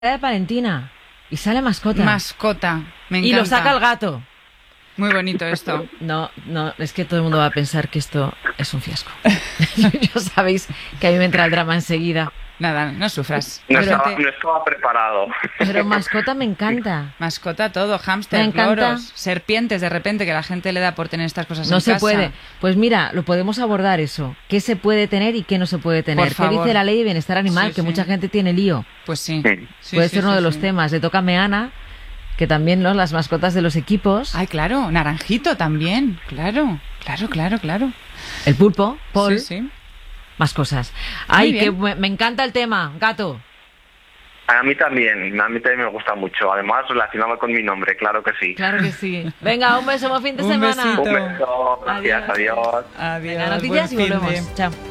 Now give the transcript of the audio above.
de Valentina y sale mascota. Mascota, me encanta. Y lo saca el gato. Muy bonito esto. No, es que todo el mundo va a pensar que esto es un fiasco. Ya sabéis que a mí me entra el drama enseguida. Nada, no sufras. No estaba preparado. Pero mascota me encanta. Mascota todo, hámster, Me encanta. loros, serpientes de repente, que la gente le da por tener estas cosas No en se casa. puede. Pues mira, lo podemos abordar eso. ¿Qué se puede tener y qué no se puede tener? Por ¿Qué favor. dice la ley de bienestar animal? Sí, que sí. mucha gente tiene lío. Pues sí. Sí. Sí, Puede sí, ser uno sí, de los sí. temas. Le toca a Meana, que también, ¿no? Las mascotas de los equipos. Ay, claro, naranjito también. Claro. El pulpo, Paul. Sí, sí. Más cosas. Ay, bien. que me encanta el tema, gato. A mí también me gusta mucho. Además, relacionado con mi nombre, claro que sí. Claro que sí. Venga, un beso, buen fin de Un semana. besito. Un beso, gracias, Adiós. adiós. Adiós. Venga, noticias y buen finde. volvemos. Chao.